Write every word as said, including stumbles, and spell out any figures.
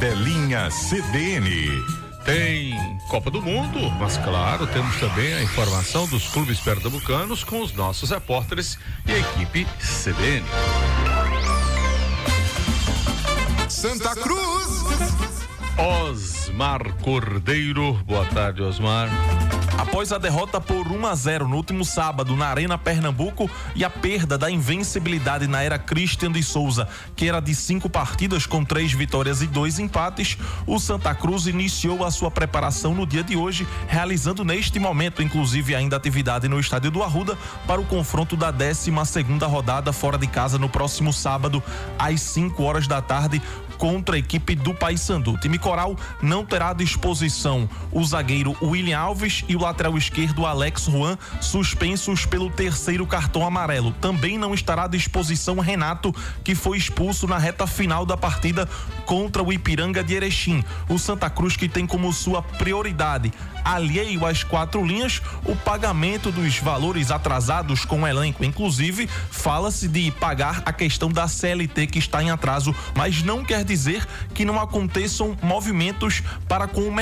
Tabelinha C D N. Tem Copa do Mundo, mas claro, temos também a informação dos clubes pernambucanos com os nossos repórteres e a equipe C D N. Santa Cruz. Osmar Cordeiro, boa tarde, Osmar. Após a derrota por um a zero no último sábado na Arena Pernambuco e a perda da invencibilidade na era Christian de Souza, que era de cinco partidas com três vitórias e dois empates, o Santa Cruz iniciou a sua preparação no dia de hoje, realizando neste momento, inclusive, ainda atividade no estádio do Arruda para o confronto da décima segunda rodada fora de casa no próximo sábado, às cinco horas da tarde, contra a equipe do Paysandu. O time coral não terá à disposição o zagueiro William Alves e o lateral esquerdo Alex Juan, suspensos pelo terceiro cartão amarelo. Também não estará à disposição Renato, que foi expulso na reta final da partida contra o Ipiranga de Erechim. O Santa Cruz, que tem como sua prioridade, alheio às quatro linhas, o pagamento dos valores atrasados com o elenco. Inclusive, fala-se de pagar a questão da C L T que está em atraso, mas não quer dizer que não aconteçam movimentos para com o